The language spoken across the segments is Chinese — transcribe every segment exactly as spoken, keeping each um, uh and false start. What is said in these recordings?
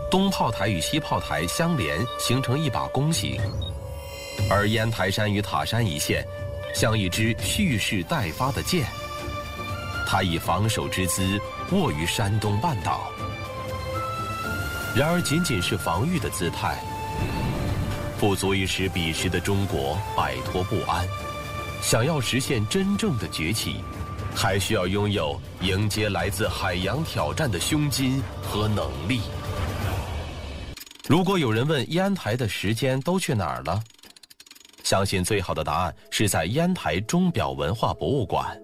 东炮台与西炮台相连，形成一把弓形，而烟台山与塔山一线，像一支蓄势待发的箭。它以防守之姿卧于山东半岛。然而，仅仅是防御的姿态，不足以使彼时的中国摆脱不安。想要实现真正的崛起，还需要拥有迎接来自海洋挑战的胸襟和能力。如果有人问烟台的时间都去哪儿了，相信最好的答案是在烟台钟表文化博物馆。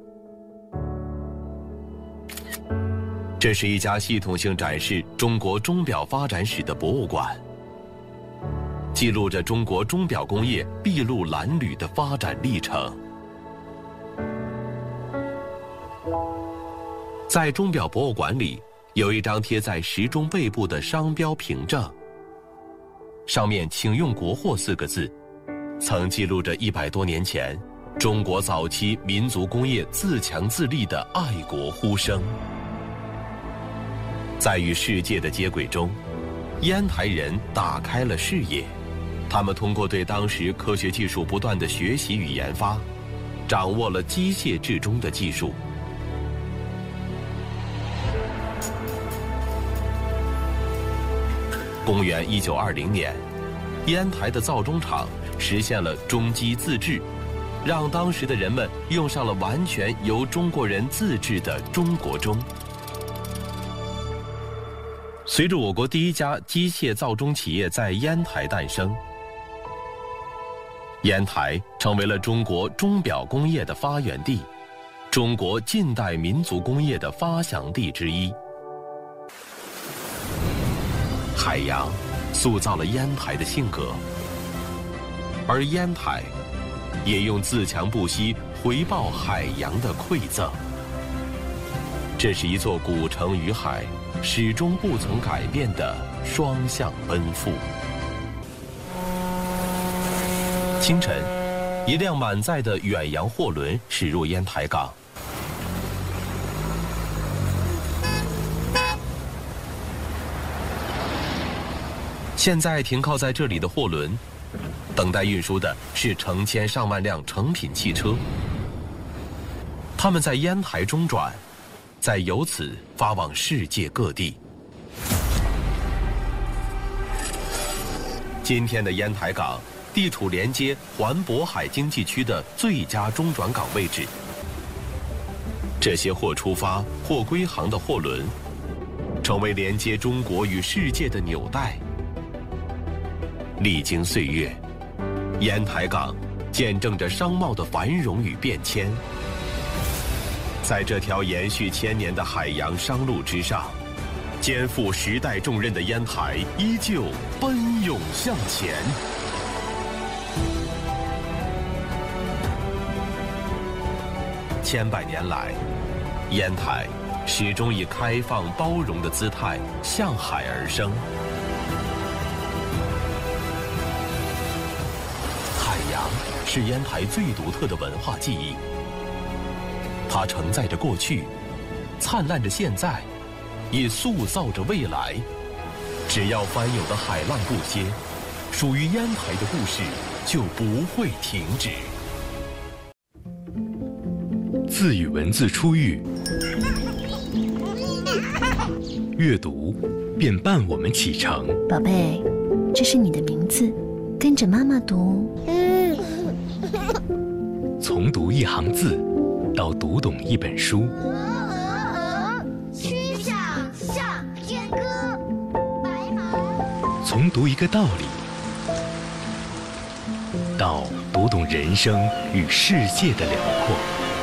这是一家系统性展示中国钟表发展史的博物馆，记录着中国钟表工业筚路蓝缕的发展历程。在钟表博物馆里，有一张贴在时钟背部的商标凭证，上面请用国货四个字，曾记录着一百多年前中国早期民族工业自强自立的爱国呼声。在与世界的接轨中，烟台人打开了视野，他们通过对当时科学技术不断的学习与研发，掌握了机械制钟的技术。公元一九二零年，烟台的造钟厂实现了钟机自制，让当时的人们用上了完全由中国人自制的中国钟。随着我国第一家机械造钟企业在烟台诞生，烟台成为了中国钟表工业的发源地，中国近代民族工业的发祥地之一。海洋塑造了烟台的性格，而烟台也用自强不息回报海洋的馈赠。这是一座古城与海始终不曾改变的双向奔赴。清晨，一辆满载的远洋货轮驶入烟台港。现在停靠在这里的货轮，等待运输的是成千上万辆成品汽车。他们在烟台中转，再由此发往世界各地。今天的烟台港地处连接环渤海经济区的最佳中转港位置。这些或出发或归航的货轮，成为连接中国与世界的纽带。历经岁月，烟台港见证着商贸的繁荣与变迁。在这条延续千年的海洋商路之上，肩负时代重任的烟台依旧奔涌向前。千百年来，烟台始终以开放包容的姿态向海而生。海洋是烟台最独特的文化记忆，它承载着过去，灿烂着现在，也塑造着未来。只要翻涌的海浪不歇，属于烟台的故事就不会停止。 字与文字初遇，阅读便伴我们启程。 宝贝，这是你的名字，跟着妈妈读。 从读一行字到读懂一本书， 曲项向天歌，白马。 从读一个道理到读懂人生与世界的辽阔。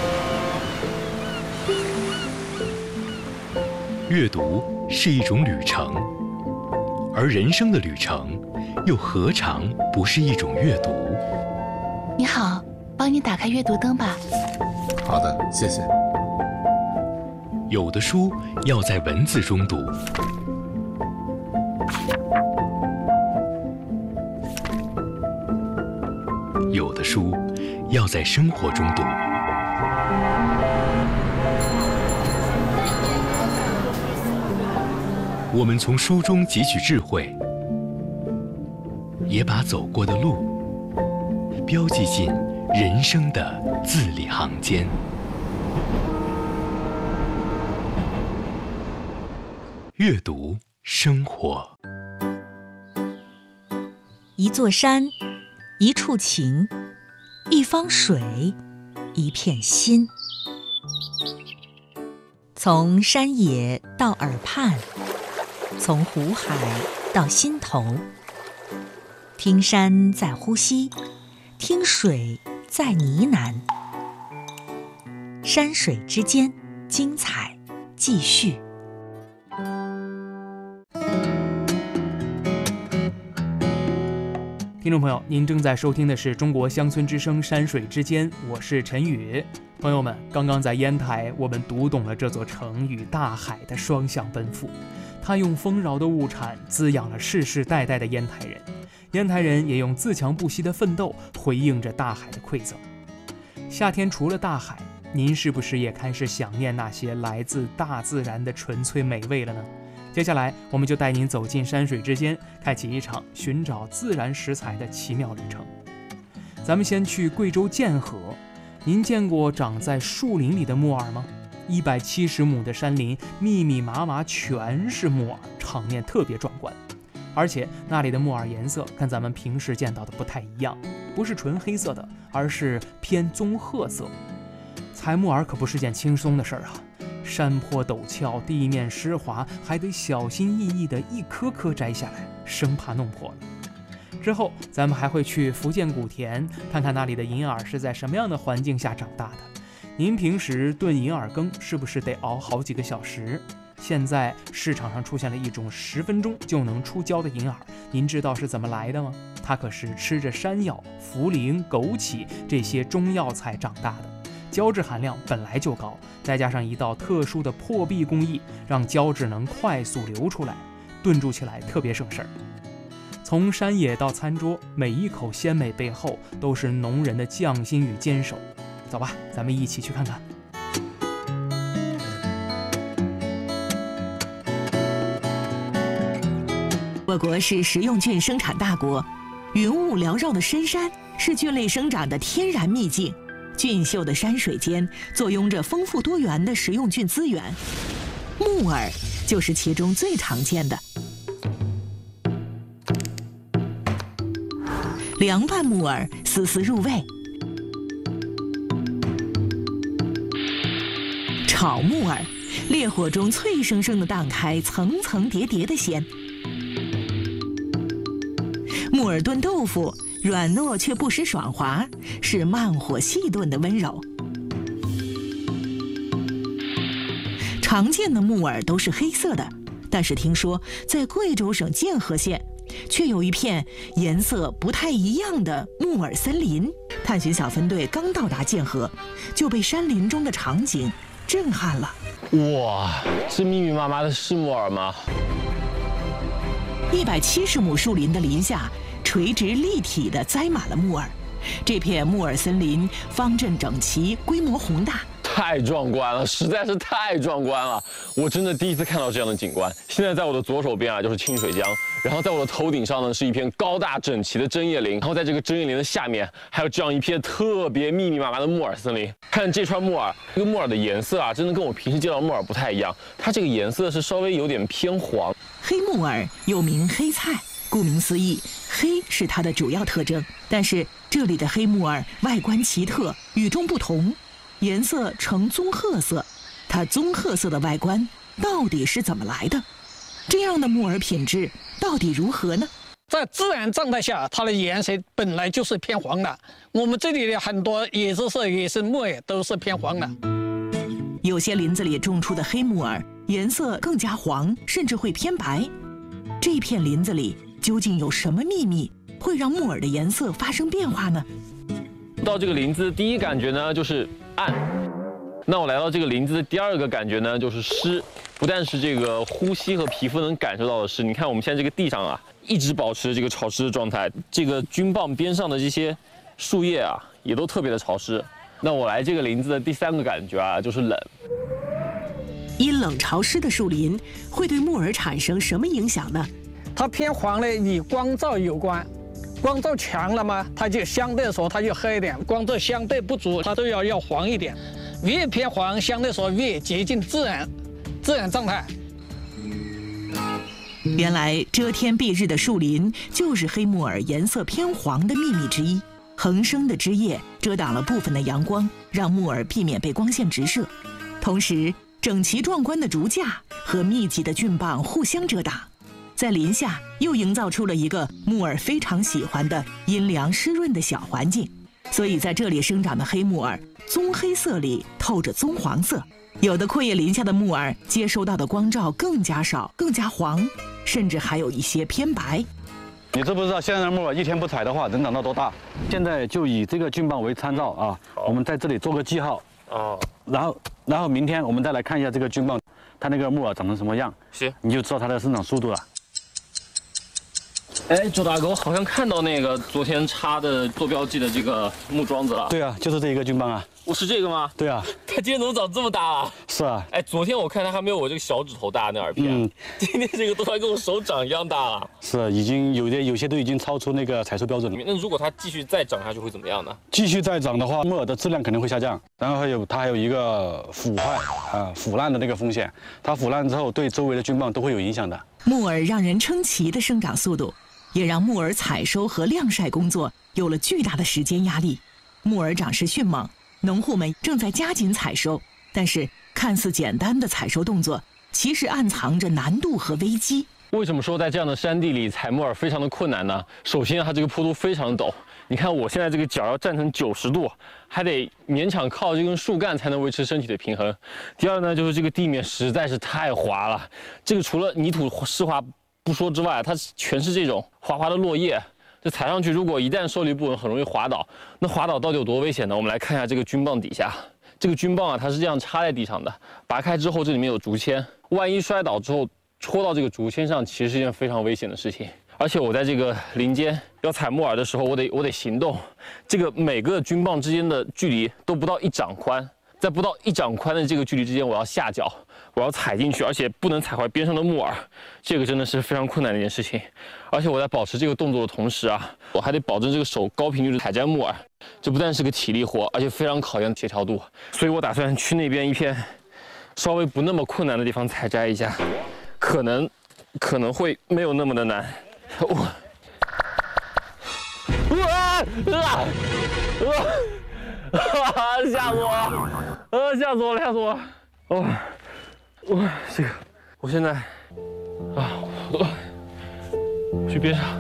阅读是一种旅程，而人生的旅程又何尝不是一种阅读？ 你好，帮你打开阅读灯吧。 好的，谢谢。 有的书要在文字中读，有的书要在生活中读。 我们从书中汲取智慧，也把走过的路标记进人生的字里行间。阅读生活， 一座山，一处情，一方水，一片心。从山野到耳畔，从湖海到心头，听山在呼吸，听水在呢喃。山水之间，精彩继续。 听众朋友，您正在收听的是中国乡村之声山水之间，我是陈宇。朋友们，刚刚在烟台，我们读懂了这座城与大海的双向奔赴。它用丰饶的物产滋养了世世代代的烟台人，烟台人也用自强不息的奋斗回应着大海的馈赠。夏天除了大海，您是不是也开始想念那些来自大自然的纯粹美味了呢？接下来，我们就带您走进山水之间，开启一场寻找自然食材的奇妙旅程。咱们先去贵州建河，您见过长在树林里的木耳吗？一百七十亩的山林，密密麻麻全是木耳，场面特别壮观。而且那里的木耳颜色跟咱们平时见到的不太一样，不是纯黑色的，而是偏棕褐色。采木耳可不是件轻松的事儿啊！山坡陡峭，地面湿滑，还得小心翼翼地一颗颗摘下来，生怕弄破了。之后，咱们还会去福建古田，看看那里的银耳是在什么样的环境下长大的。您平时炖银耳羹是不是得熬好几个小时？现在市场上出现了一种十分钟就能出胶的银耳，您知道是怎么来的吗？它可是吃着山药、茯苓、枸杞这些中药材长大的。胶质含量本来就高，再加上一道特殊的破壁工艺，让胶质能快速流出来，炖煮起来特别省事儿。从山野到餐桌，每一口鲜美背后都是农人的匠心与坚守。走吧，咱们一起去看看。 我国是食用菌生产大国，云雾缭绕的深山是菌类生长的天然秘境。俊秀的山水间坐拥着丰富多元的食用菌资源，木耳就是其中最常见的。凉拌木耳丝丝入味，炒木耳烈火中脆生生的荡开层层叠叠的鲜。木耳炖豆腐软糯却不失爽滑，是慢火细炖的温柔。常见的木耳都是黑色的，但是听说在贵州省建河县，却有一片颜色不太一样的木耳森林。探寻小分队刚到达建河，就被山林中的场景震撼了。 哇，这密密麻麻的是木耳吗？ 一百七十亩树林的林下，垂直立体地栽满了木耳。这片木耳森林方阵整齐，规模宏大， 太壮观了，实在是太壮观了！我真的第一次看到这样的景观。现在在我的左手边啊，就是清水江，然后在我的头顶上呢，是一片高大整齐的针叶林，然后在这个针叶林的下面，还有这样一片特别密密麻麻的木耳森林。看这串木耳，这个木耳的颜色啊，真的跟我平时见到的木耳不太一样，它这个颜色是稍微有点偏黄。 黑木耳又名黑菜，顾名思义，黑是它的主要特征。但是这里的黑木耳外观奇特，与众不同，颜色呈棕褐色。它棕褐色的外观到底是怎么来的？这样的木耳品质到底如何呢？ 在自然状态下，它的颜色本来就是偏黄的。我们这里的很多野生色野生木耳都是偏黄的。 有些林子里种出的黑木耳颜色更加黄，甚至会偏白。这片林子里究竟有什么秘密，会让木耳的颜色发生变化呢？ 到这个林子，第一感觉呢就是暗。那我来到这个林子的第二个感觉呢就是湿，不但是这个呼吸和皮肤能感受到的湿，你看我们现在这个地上啊，一直保持这个潮湿的状态，这个菌棒边上的这些树叶啊，也都特别的潮湿。那我来这个林子的第三个感觉啊，就是冷。 以冷潮湿的树林会对木耳产生什么影响呢？ 它偏黄呢，与光照有关。光照强了嘛，它就相对来说它就黑一点；光照相对不足，它都要要黄一点。越偏黄，相对来说越接近自然自然状态。 原来遮天蔽日的树林就是黑木耳颜色偏黄的秘密之一。横生的枝叶遮挡了部分的阳光，让木耳避免被光线直射。同时，整齐壮观的竹架和密集的菌棒互相遮挡，在林下又营造出了一个木耳非常喜欢的阴凉湿润的小环境。所以在这里生长的黑木耳，棕黑色里透着棕黄色。有的阔叶林下的木耳接收到的光照更加少，更加黄，甚至还有一些偏白。 你知不知道现在的木耳一天不采的话能长到多大？现在就以这个菌棒为参照啊，我们在这里做个记号。哦。然后，然后明天我们再来看一下这个菌棒，它那个木耳长成什么样。行。你就知道它的生长速度了。 哎，周大哥，我好像看到那个昨天插的做标记的这个木桩子了。 对啊，就是这一个菌棒啊。 我是这个吗？ 对啊。 它今天怎么长这么大啊？ 是啊。 哎，昨天我看它还没有我这个小指头大那耳片，嗯，今天这个都快跟我手掌一样大了。 是，已经有的有些都已经超出那个采收标准了。 那如果它继续再长下去会怎么样呢？ 继续再长的话，木耳的质量肯定会下降，然后还有它还有一个腐坏啊、腐烂的那个风险。它腐烂之后对周围的菌棒都会有影响的。 木耳让人称奇的生长速度，也让木耳采收和晾晒工作有了巨大的时间压力。木耳长势迅猛，农户们正在加紧采收，但是看似简单的采收动作，其实暗藏着难度和危机。 为什么说在这样的山地里采木耳非常的困难呢？首先，它这个坡度非常陡，你看我现在这个脚要站成九十度，还得勉强靠这根树干才能维持身体的平衡。第二呢，就是这个地面实在是太滑了，这个除了泥土湿滑不说之外，它全是这种滑滑的落叶。这踩上去，如果一旦受力不稳，很容易滑倒。那滑倒到底有多危险呢？我们来看一下这个菌棒底下，这个菌棒啊，它是这样插在地上的，拔开之后，这里面有竹签，万一摔倒之后戳到这个竹签上，其实是一件非常危险的事情。而且我在这个林间要采木耳的时候，我得我得行动，这个每个菌棒之间的距离都不到一掌宽，在不到一掌宽的这个距离之间，我要下脚。我要踩进去，而且不能踩坏边上的木耳，这个真的是非常困难的一件事情。而且我在保持这个动作的同时啊，我还得保证这个手高频率的采摘木耳，这不但是个体力活，而且非常考验协调度。所以我打算去那边一片稍微不那么困难的地方采摘一下，可能可能会没有那么的难。我，哇啊啊！吓死我了！呃，吓死我了，吓死我了！哦。我这个，我现在啊，我去边上。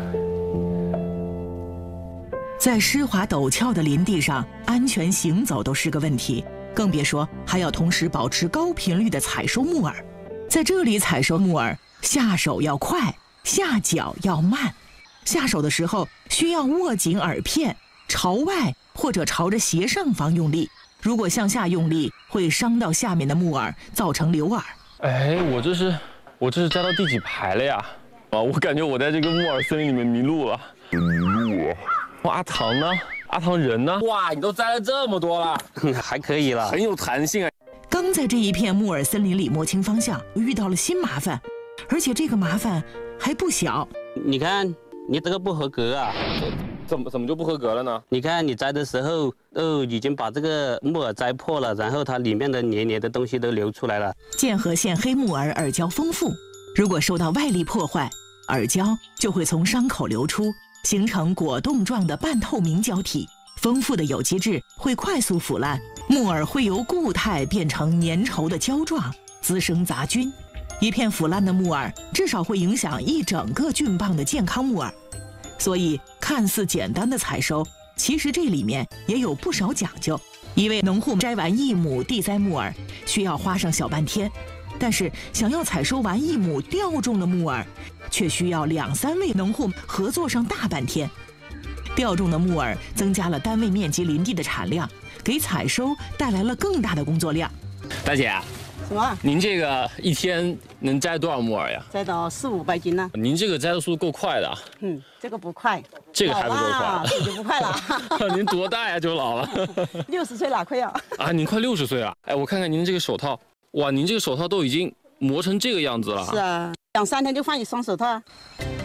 在湿滑陡峭的林地上，安全行走都是个问题，更别说还要同时保持高频率的采收木耳。在这里采收木耳，下手要快，下脚要慢。下手的时候需要握紧耳片，朝外或者朝着斜上方用力。如果向下用力，会伤到下面的木耳，造成流耳。 哎，我这是我这是摘到第几排了呀？啊，我感觉我在这个木耳森林里面迷路了。迷路了。哇，阿唐呢？阿唐人呢？哇，你都摘了这么多了， 还可以了， 很有弹性啊。 刚在这一片木耳森林里摸清方向，遇到了新麻烦，而且这个麻烦还不小。 你看，你这个不合格啊。 怎么怎么就不合格了呢？ 你看你摘的时候，哦，已经把这个木耳摘破了，然后它里面的黏黏的东西都流出来了。 剑河县黑木耳耳胶丰富，如果受到外力破坏，耳胶就会从伤口流出，形成果冻状的半透明胶体。丰富的有机质会快速腐烂，木耳会由固态变成粘稠的胶状，滋生杂菌。一片腐烂的木耳至少会影响一整个菌棒的健康木耳。所以，看似简单的采收，其实这里面也有不少讲究。一位农户摘完一亩地栽木耳，需要花上小半天，但是想要采收完一亩吊种的木耳，却需要两三位农户合作上大半天。吊种的木耳增加了单位面积林地的产量，给采收带来了更大的工作量。 大姐。 什么？ 您这个一天能摘多少木耳呀？ 摘到四五百斤呢。 您这个摘的速度够快的啊。 嗯，这个不快。 这个还不够快。 这就不快了。 您多大呀？就老了。 六十岁哪快呀？ 啊，您快六十岁了。哎，我看看您这个手套， 哇，您这个手套都已经磨成这个样子了。 是啊，两三天就换一双手套。